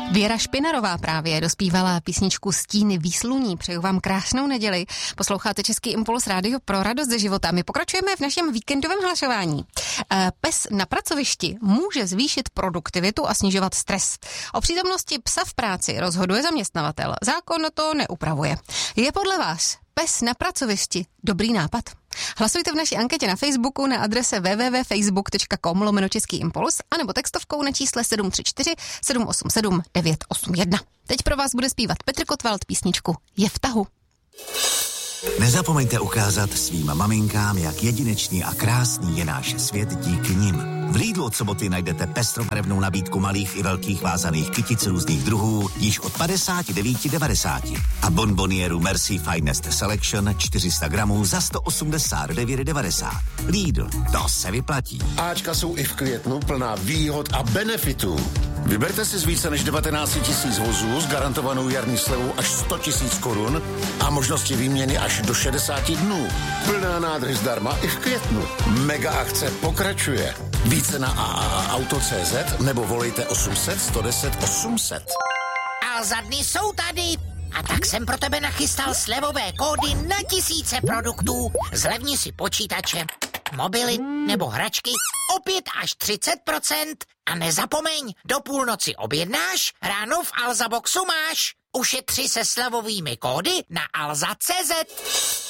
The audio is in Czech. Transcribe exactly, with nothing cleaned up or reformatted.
Věra Špinarová právě dospívala písničku Stíny výsluní. Přeju vám krásnou neděli. Posloucháte Český impuls rádio pro radost ze života. My pokračujeme v našem víkendovém hlašování. Pes na pracovišti může zvýšit produktivitu a snižovat stres. O přítomnosti psa v práci rozhoduje zaměstnavatel. Zákon to neupravuje. Je podle vás pes na pracovišti dobrý nápad? Hlasujte v naší anketě na Facebooku na adrese w w w tečka facebook tečka com lomeno Český impuls anebo textovkou na čísle sedm tři čtyři sedm osm sedm devět osm jedna. Teď pro vás bude zpívat Petr Kotwald písničku Je v tahu. Nezapomeňte ukázat svým maminkám, jak jedinečný a krásný je náš svět díky nim. V Lidlu od soboty najdete pestrobarevnou nabídku malých i velkých vázaných kytic různých druhů již od padesát devět devadesát a bonbonieru Merci Finest Selection čtyři sta gramů za sto osmdesát devět devadesát. Lidl, to se vyplatí. Áčka jsou i v květnu plná výhod a benefitů. Vyberte si z více než devatenáct tisíc vozů s garantovanou jarní slevou až sto tisíc korun a možnosti výměny až do šedesáti dnů. Plná nádrž zdarma i v květnu. Mega akce pokračuje. Více na a a a auto tečka cé zet nebo volejte osm set sto deset osm set. Alza dny jsou tady. A tak jsem pro tebe nachystal slevové kódy na tisíce produktů. Zlevni si počítače, mobily nebo hračky o pět až třicet procent. A nezapomeň, do půlnoci objednáš, ráno v Alza Boxu máš. Ušetři se slevovými kódy na alza tečka cé zet.